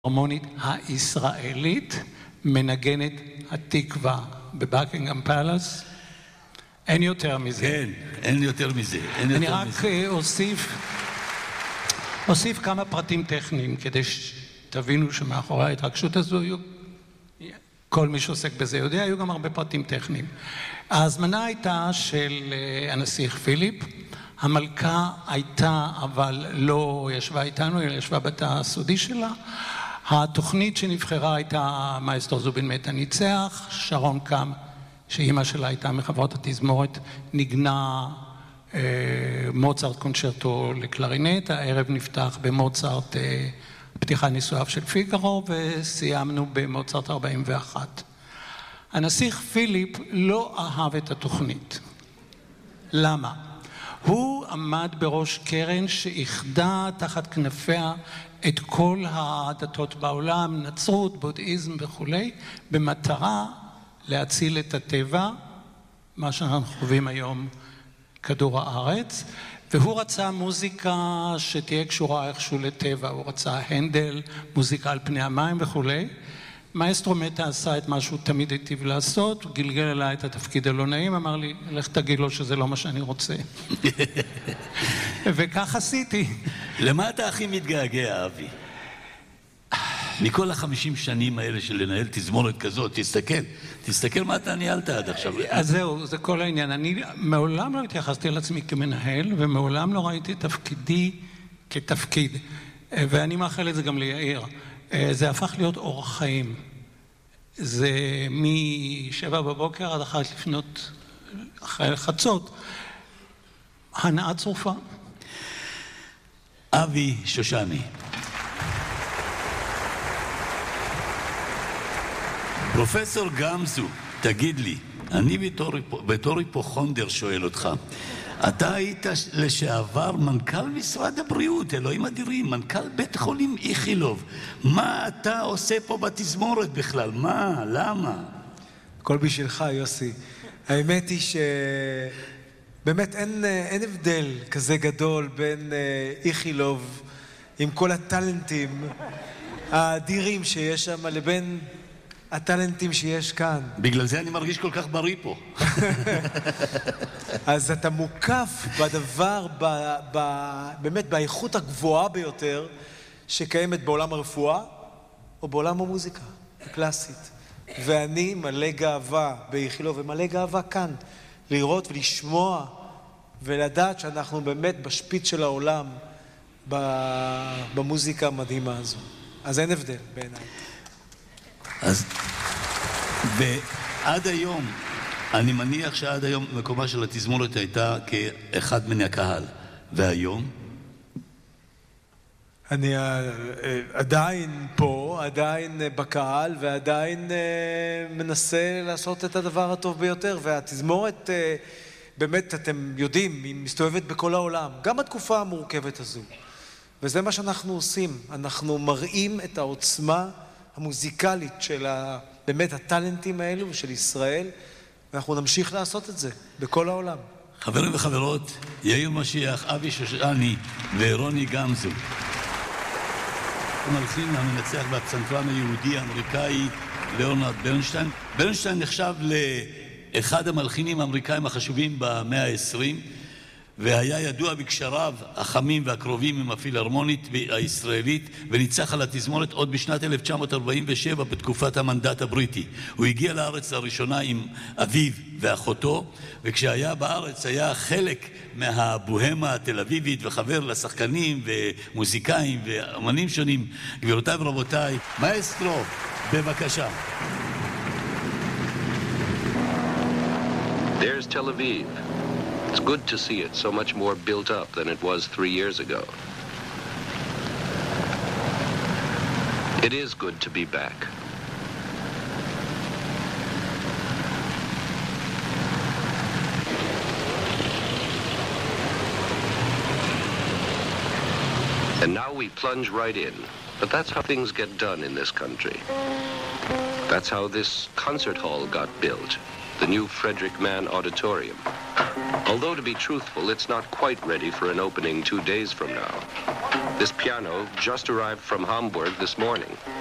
ההרמונית הישראלית מנגנת התקווה בבקינגהאם פלאס. אין יותר מזה. כן, אין יותר מזה. אני רק אוסיף כמה פרטים טכניים כדי שתבינו שמאחורי ההתרגשות הזו כל מי שעוסק בזה יודע, היו גם הרבה פרטים טכניים. ההזמנה הייתה של הנסיך פיליפ, המלכה הייתה אבל לא ישבה איתנו, אלא ישבה בתא הסודי שלה. התוכנית שנבחרה הייתה מאסטרו זובין מטה ניצח, שרון קם, שאימא שלה הייתה מחברות התזמורת, נגנה מוצרט קונצ'רטו לקלרינט, הערב נפתח במוצרט פתיחה נישואיו של פיגארו, וסיימנו במוצרט 41. הנסיך פיליפ לא אהב את התוכנית. למה? הוא עמד בראש קרן שאיחדה תחת כנפיה את כל הדתות בעולם, נצרות, בודהיזם וכו', במטרה להציל את הטבע, מה שאנחנו חווים היום כדור הארץ, והוא רצה מוזיקה שתהיה קשורה איכשהו לטבע, הוא רצה הנדל, מוזיקה על פני המים וכו'. מאסטרו מטה עשה את מה שהוא תמיד היטיב לעשות, הוא גלגל אליי את התפקיד הלא נעים, אמר לי, לך תגיד לו שזה לא מה שאני רוצה. וכך עשיתי. למה אתה הכי מתגעגע, אבי? מכל 50 שנים האלה של לנהל תזמורת כזאת, תסתכל מה אתה ניהלת עד עכשיו. אז זהו, זה כל העניין. אני מעולם לא התייחסתי על עצמי כמנהל, ומעולם לא ראיתי תפקידי כתפקיד. ואני מאחל את זה גם ליאיר. זה הפך להיות אורח חיים. זה מ7 בבוקר עד 1 לפנות אחרי חצות. הנאה צרופה. אבי שושני. פרופסור גמזו, תגיד לי, אני בתור היפוכונדר שואל אותך, אתה היית לשעבר מנכ"ל משרד הבריאות, אלוהים אדירים, מנכ"ל בית חולים איכילוב. מה אתה עושה פה בתזמורת בכלל? מה? למה? הכל בשבילך, יוסי. האמת היא שבאמת אין הבדל כזה גדול בין איכילוב עם כל הטלנטים האדירים שיש שם לבין הטלנטים שיש כאן. בגלל זה אני מרגיש כל כך בריא פה. אז אתה מוקף בדבר, באמת באיכות הגבוהה ביותר שקיימת בעולם הרפואה או בעולם המוזיקה הקלאסית. ואני מלא גאווה באיכילוב ומלא גאווה כאן לראות ולשמוע ולדעת שאנחנו באמת בשפיץ של העולם במוזיקה המדהימה הזו. אז אין הבדל בעיניי. אז, ועד היום, אני מניח שעד היום מקומה של התזמורת הייתה כאחד מן הקהל. והיום? אני עדיין פה, עדיין בקהל, ועדיין מנסה לעשות את הדבר הטוב ביותר. והתזמורת, באמת, אתם יודעים, היא מסתובבת בכל העולם, גם בתקופה המורכבת הזו. וזה מה שאנחנו עושים. אנחנו מראים את העוצמה המוזיקלית של באמת הטלנטים האלו ושל ישראל, ואנחנו נמשיך לעשות את זה בכל העולם. חברים וחברות, יאיר משיח, אבי שושני ורוני גמזו. המלחין המנצח והפסנתרן היהודי האמריקאי ליאונרד ברנשטיין. ברנשטיין נחשב לאחד המלחינים האמריקאים החשובים במאה ה-20, והיה ידוע בקשריו החמים והקרובים עם הפילהרמונית הישראלית, וניצח על התזמורת עוד בשנת 1947 בתקופת המנדט הבריטי. הוא הגיע לארץ לראשונה עם אביו ואחותו, וכשהיה בארץ היה חלק מהבוהמה התל אביבית וחבר לשחקנים ומוזיקאים ואמנים שונים. גבירותיי ורבותיי, מאסטרו, בבקשה. There's Tel Aviv. It's good to see it so much more built up than it was 3 years ago. It is good to be back. And now we plunge right in. But that's how things get done in this country. That's how this concert hall got built. The new Frederick Mann Auditorium. Although, to be truthful, it's not quite ready for an opening 2 days from now. This piano just arrived from Hamburg this morning.